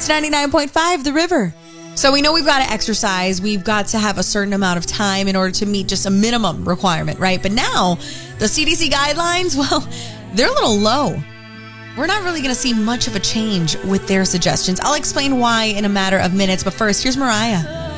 It's 99.5 The River. So we know we've got to exercise. We've got to have a certain amount of time in order to meet just a minimum requirement, right? But now the CDC guidelines, well, they're a little low. We're not really going to see much of a change with their suggestions. I'll explain why in a matter of minutes. But first, here's Mariah.